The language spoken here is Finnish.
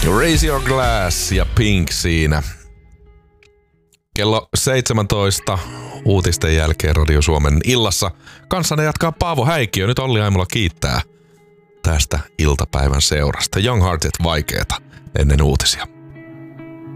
Raise Your Glass ja Pink siinä. Kello 17 uutisten jälkeen Radio Suomen illassa. Kanssanne jatkaa Paavo Häikiö. Nyt Olli Aimola kiittää tästä iltapäivän seurasta. Young Hearted vaikeeta ennen uutisia.